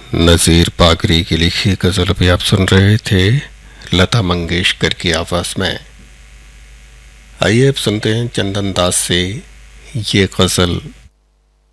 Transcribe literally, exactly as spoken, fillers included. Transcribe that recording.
नज़ीर पागरी की लिखी गज़ल भी आप सुन रहे थे लता मंगेशकर की आवाज़ में। आइए अब सुनते हैं चंदन दास से ये गज़ल